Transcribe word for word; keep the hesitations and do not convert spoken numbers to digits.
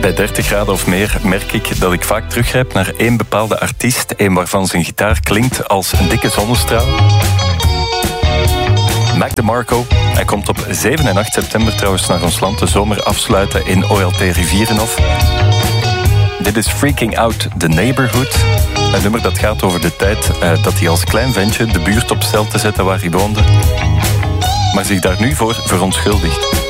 Bij dertig graden of meer merk ik dat ik vaak teruggrijp naar één bepaalde artiest, één waarvan zijn gitaar klinkt als een dikke zonnestraal. Mac DeMarco, hij komt op zeven en acht september trouwens naar ons land de zomer afsluiten in O L T Rivierenhof. Dit is Freaking Out the Neighborhood. Een nummer dat gaat over de tijd uh, dat hij als klein ventje de buurt op stel te zetten waar hij woonde, maar zich daar nu voor verontschuldigt.